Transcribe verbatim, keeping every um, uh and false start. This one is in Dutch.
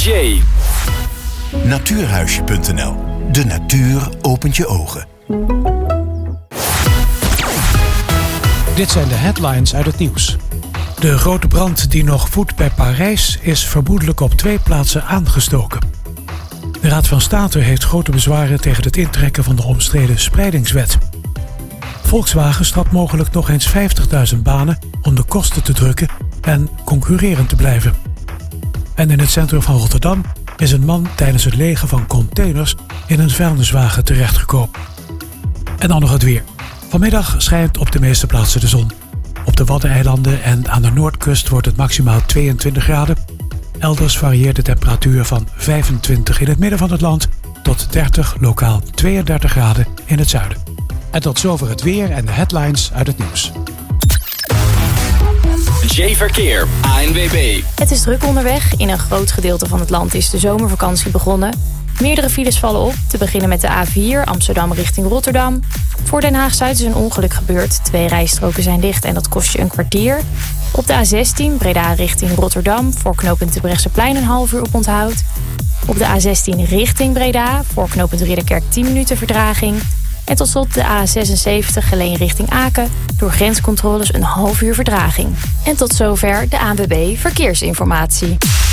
Jay. Natuurhuisje punt n l. De natuur opent je ogen. Dit zijn de headlines uit het nieuws. De grote brand die nog woedt bij Parijs is vermoedelijk op twee plaatsen aangestoken. De Raad van State heeft grote bezwaren tegen het intrekken van de omstreden spreidingswet. Volkswagen strapt mogelijk nog eens vijftigduizend banen om de kosten te drukken en concurrerend te blijven. En in het centrum van Rotterdam is een man tijdens het legen van containers in een vuilniswagen terechtgekomen. En dan nog het weer. Vanmiddag schijnt op de meeste plaatsen de zon. Op de Waddeneilanden en aan de noordkust wordt het maximaal tweeëntwintig graden. Elders varieert de temperatuur van vijfentwintig in het midden van het land tot dertig, lokaal tweeëndertig graden in het zuiden. En tot zover het weer en de headlines uit het nieuws. Jay Verkeer, A N W B. Het is druk onderweg. In een groot gedeelte van het land is de zomervakantie begonnen. Meerdere files vallen op. Te beginnen met de A vier, Amsterdam richting Rotterdam. Voor Den Haag-Zuid is een ongeluk gebeurd. Twee rijstroken zijn dicht en dat kost je een kwartier. Op de A zestien, Breda richting Rotterdam. Voor knooppunt Terbrechtseplein een half uur op onthoud. Op de A zestien richting Breda. Voor knooppunt Ridderkerk tien minuten vertraging. En tot slot de A zesenzeventig Geleen richting Aken. Door grenscontroles een half uur vertraging. En tot zover de A N W B Verkeersinformatie.